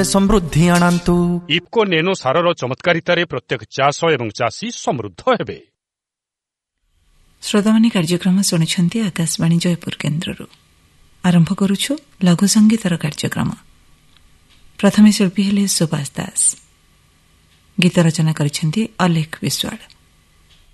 ସମୃଦ୍ଧି ଆଣନ୍ତୁ। ଇଫ୍କୋ ନେନୋ ସାରର ଚମତ୍କାରିତାରେ ପ୍ରତ୍ୟେକ ଚାଷ ଏବଂ ଚାଷୀ ସମୃଦ୍ଧ ହେବେ। ଶ୍ରୋତାମାନେ କାର୍ଯ୍ୟକ୍ରମ ଶୁଣିଛନ୍ତି ଆକାଶବାଣୀ ଜୟପୁର କେନ୍ଦ୍ରରୁ। ଆରମ୍ଭ କରୁଛୁ ଲଘୁ ସଙ୍ଗୀତର କାର୍ଯ୍ୟକ୍ରମ। ପ୍ରଥମେ ଶିଳ୍ପୀ ହେଲେ ସୁବାସ ଦାସ। ଗୀତ ରଚନା କରିଛନ୍ତି ଅଲେଖ ବିଶ୍ୱାଳ।